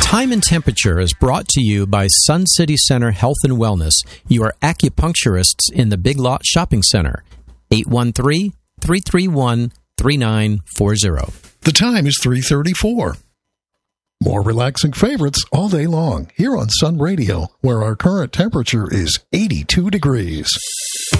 Time and Temperature is brought to you by Sun City Center Health and Wellness, your acupuncturists in the Big Lot Shopping Center. 813-331-3940. The time is 3:34. More relaxing favorites all day long here on Sun Radio, where our current temperature is 82 degrees.